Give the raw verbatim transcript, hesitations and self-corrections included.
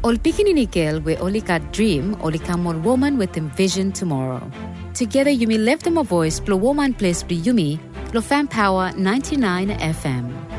Ol pikininikel we olika dream olikamol woman with envision tomorrow. Together you may lift them a voice, blow woman place be yumi, lo fan power ninety-nine F M.